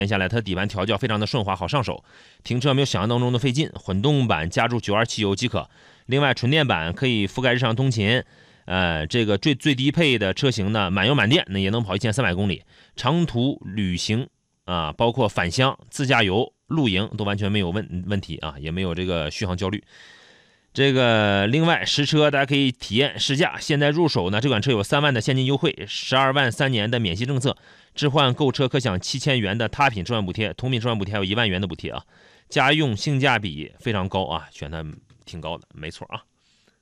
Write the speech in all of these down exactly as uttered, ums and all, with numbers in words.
下来，它底盘调教非常的顺滑，好上手，停车没有想象当中的费劲。混动版加注九二汽油即可。另外，纯电版可以覆盖日常通勤，呃，这个最最低配的车型呢，满油满电那也能跑一千三百公里，长途旅行啊，包括返乡、自驾游、露营都完全没有问问题啊，也没有这个续航焦虑。这个另外实车大家可以体验试驾，现在入手呢，这款车有三万的现金优惠，十二万三年的免息政策，置换购车可享七千元的他品置换补贴，同品置换补贴还有一万元的补贴啊，家用性价比非常高啊，选它挺高的，没错啊。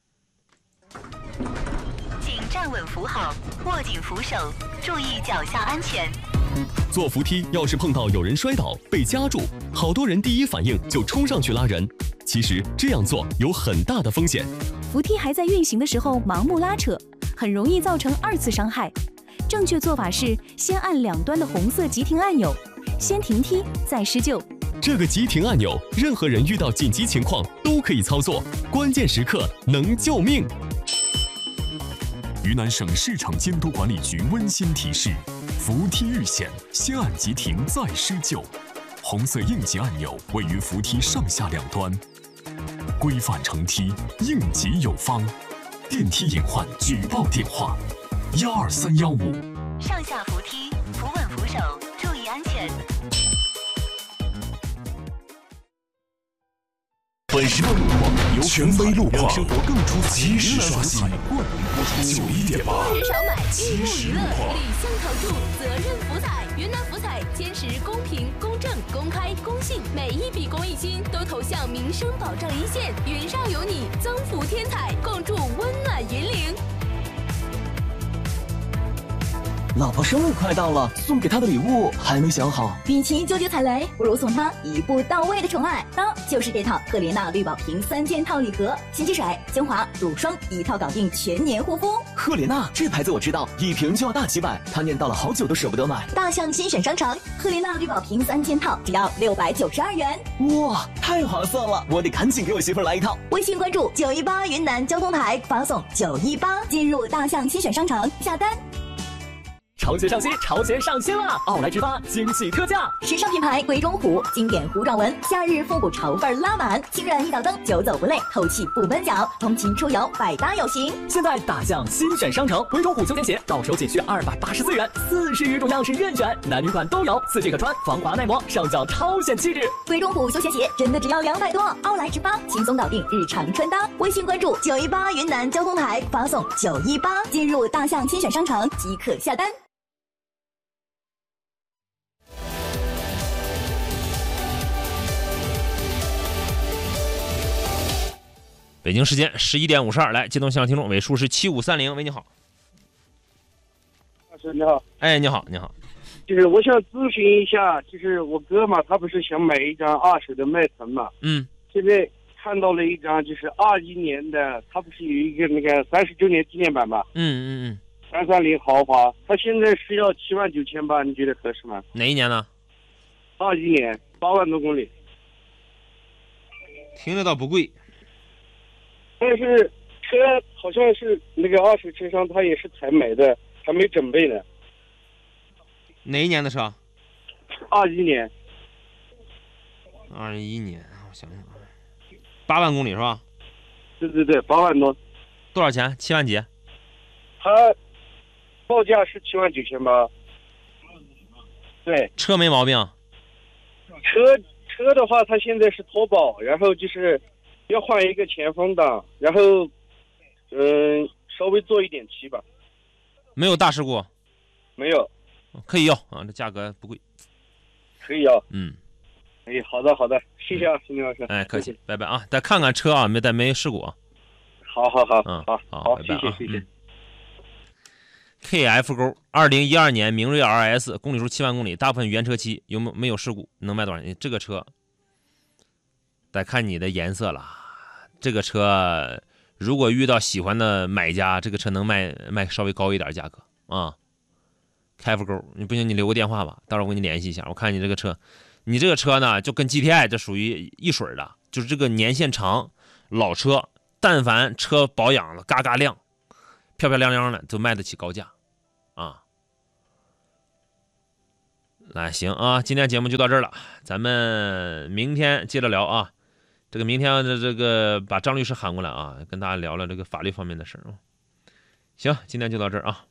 请站稳扶好，握紧扶手，注意脚下安全。 坐扶梯要是碰到有人摔倒被夹住，好多人第一反应就冲上去拉人，其实这样做有很大的风险。 扶梯还在运行的时候盲目拉扯，很容易造成二次伤害。正确做法是先按两端的红色急停按钮，先停梯再施救。 这个急停按钮，任何人遇到紧急情况都可以操作，关键时刻能救命。 云南省市场监督管理局温馨提示：扶梯遇险，先按急停再施救。红色应急按钮位于扶梯上下两端。规范乘梯，应急有方。电梯隐患举报电话：幺二三幺五。 上下扶梯，扶稳扶手，注意安全。 本时段路况由权威路况生活更出彩及时刷新。九一点八， 人少买，玉木娱乐，理性投注，责任福彩。云南福彩坚持公平、公正、公开、公信，每一笔公益金都投向民生保障一线。云上有你，增福添彩，共筑温暖云岭。 老婆生日快到了，送给她的礼物还没想好。 与其纠结踩雷，不如送她一步到位的宠爱。当就是这套赫莲娜绿宝瓶三件套礼盒，洗洁水、精华、乳霜一套搞定全年护肤。 赫莲娜这牌子我知道，一瓶就要大几百，她念叨了好久都舍不得买。 大象新选商城，赫莲娜绿宝瓶三件套只要六百九十二元。 哇，太划算了！我得赶紧给我媳妇来一套。 微信关注九一八云南交通台，发送九一八进入大象新选商城下单。 潮鞋上新，潮鞋上新啦！奥莱直发惊喜特价， 时尚品牌鬼冢虎经典糊状纹，夏日复古潮范拉满，清软一道灯，久走不累，透气不闷脚，通勤出游百搭有型。 现在大象新选商城，鬼冢虎休闲鞋到手仅需二百八十四元，四十余种样式任选，男女款都有，四季可穿，防滑耐磨，上脚超显气质。 鬼冢虎休闲鞋真的只要两百多，奥莱直发轻松搞定日常穿搭。微信关注九一八云南交通台，发送九一八进入大象新选商城即可下单。 北京时间十一点五十二，来接通现场听众，尾数是七五三零，喂，你好。 老师你好。 哎，你好，你好。 就是我想咨询一下，就是我哥嘛，他不是想买一张二手的迈腾嘛？ 嗯。 现在看到了一张，就是二一年的，他不是有一个那个三十周年纪念版嘛？ 嗯嗯嗯。 三三零豪华，他现在是要七万九千八，你觉得合适吗？ 哪一年呢？ 二一年，八万多公里。 听着倒不贵。 但是车好像是那个二手车商，他也是才买的，还没准备呢。 哪一年的车？ 二一年。 二一年，我想想啊，八万公里是吧？ 对对对，八万多。 多少钱？七万几？ 他报价是七万九千八。对。 车没毛病。 车车的话，他现在是脱保，然后就是要换一个前风挡，然后嗯、呃，稍微做一点漆吧。 没有大事故？ 没有。 可以要啊，这价格不贵。 可以要。 嗯。 哎，好的好的，谢谢啊，邢林老师。 哎，客气，拜拜啊！再看看车啊，没但没事故啊。 好好好， 嗯， 好好， 拜拜啊，谢谢谢谢。 嗯、K F 勾，二零一二年明锐 R S， 公里数七万公里，大部分原车漆，有没没有事故？能卖多少钱？这个车得看你的颜色了。这个车如果遇到喜欢的买家，这个车能卖卖稍微高一点价格啊。K F 勾，你不行你留个电话吧，到时候我给你联系一下。我看你这个车，你这个车呢就跟 G T I 这属于一水的，就是这个年限长，老车，但凡车保养了嘎嘎亮，漂漂亮亮的，就卖得起高价啊。 那行啊，今天节目就到这儿了，咱们明天接着聊啊。这个明天的这个把张律师喊过来啊，跟大家聊聊这个法律方面的事儿啊。行，今天就到这儿啊。